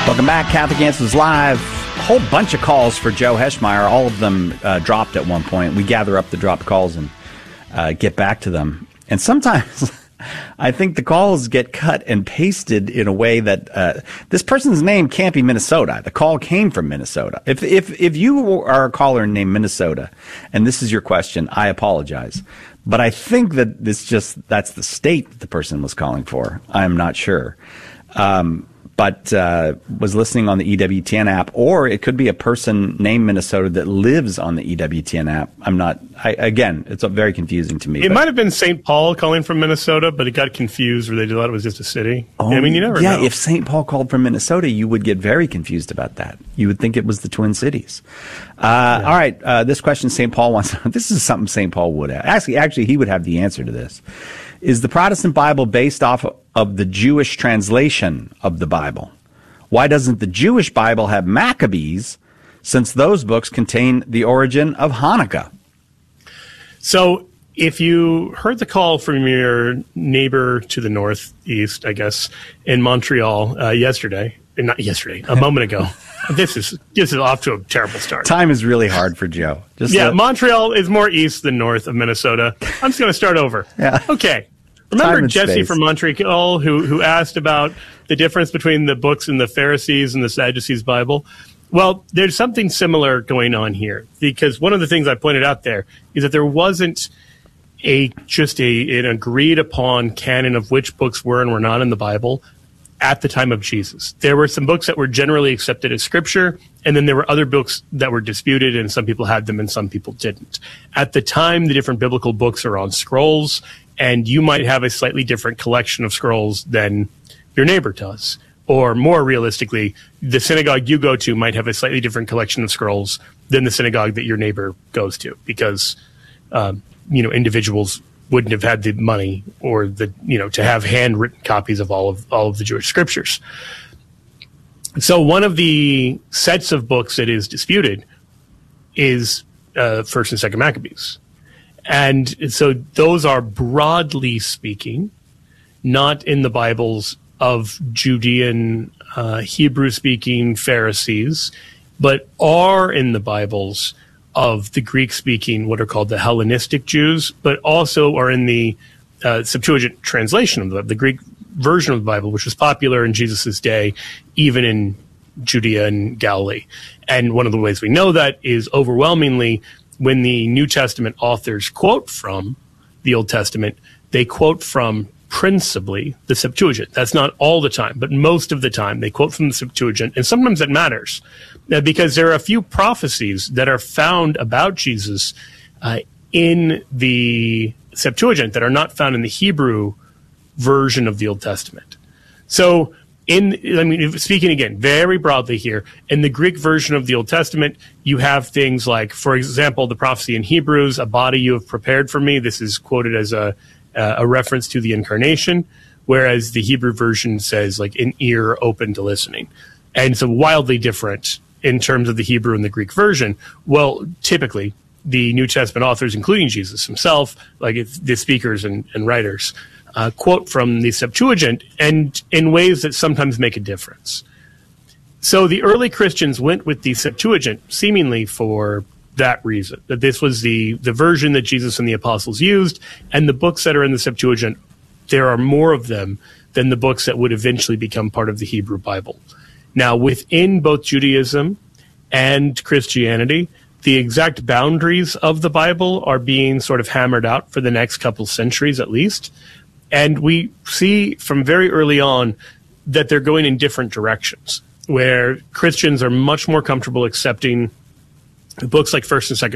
Welcome back, Catholic Answers Live. A whole bunch of calls for Joe Heschmeyer. All of them dropped at one point. We gather up the dropped calls and get back to them. And sometimes I think the calls get cut and pasted in a way that this person's name can't be Minnesota. The call came from Minnesota. If you are a caller named Minnesota and this is your question, I apologize. But I think that that's the state that the person was calling for. I'm not sure. But was listening on the EWTN app, or it could be a person named Minnesota that lives on the EWTN app. Again, it's very confusing to me. It might have been St. Paul calling from Minnesota, but it got confused where they thought it was just a city. Oh, I mean, you never know. Yeah, if St. Paul called from Minnesota, you would get very confused about that. You would think it was the Twin Cities. Yeah. All right, this question St. Paul wants. This is something St. Paul would have. Actually, he would have the answer to this. Is the Protestant Bible based off of the Jewish translation of the Bible? Why doesn't the Jewish Bible have Maccabees, since those books contain the origin of Hanukkah? So if you heard the call from your neighbor to the northeast, I guess, in Montreal a moment ago, this is off to a terrible start. Time is really hard for Joe. Montreal is more east than north of Minnesota. I'm just going to start over. Yeah. Okay. Remember Jesse from Montreal who asked about the difference between the books in the Pharisees and the Sadducees Bible? Well, there's something similar going on here, because one of the things I pointed out there is that there wasn't an agreed upon canon of which books were and were not in the Bible at the time of Jesus. There were some books that were generally accepted as scripture, and then there were other books that were disputed, and some people had them and some people didn't. At the time, the different biblical books are on scrolls, and you might have a slightly different collection of scrolls than your neighbor does. Or more realistically, the synagogue you go to might have a slightly different collection of scrolls than the synagogue that your neighbor goes to, because individuals wouldn't have had the money or to have handwritten copies of all of the Jewish scriptures. So one of the sets of books that is disputed is First and Second Maccabees. And so those are, broadly speaking, not in the Bibles of Judean, Hebrew-speaking Pharisees, but are in the Bibles of the Greek-speaking, what are called the Hellenistic Jews, but also are in the Septuagint translation of the Greek version of the Bible, which was popular in Jesus' day, even in Judea and Galilee. And one of the ways we know that is overwhelmingly when the New Testament authors quote from the Old Testament, they quote from principally the Septuagint. That's not all the time, but most of the time they quote from the Septuagint, and sometimes it matters because there are a few prophecies that are found about Jesus in the Septuagint that are not found in the Hebrew version of the Old Testament. So speaking again very broadly here, in the Greek version of the Old Testament, you have things like, for example, the prophecy in Hebrews, "A body you have prepared for me." This is quoted as a reference to the incarnation, whereas the Hebrew version says like an ear open to listening. And so wildly different in terms of the Hebrew and the Greek version. Well, typically the New Testament authors, including Jesus himself, like the speakers and writers, quote from the Septuagint, and in ways that sometimes make a difference. So the early Christians went with the Septuagint seemingly for that reason, that this was the version that Jesus and the apostles used, and the books that are in the Septuagint, there are more of them than the books that would eventually become part of the Hebrew Bible. Now, within both Judaism and Christianity, the exact boundaries of the Bible are being sort of hammered out for the next couple centuries at least. And we see from very early on that they're going in different directions, where Christians are much more comfortable accepting books like First and Second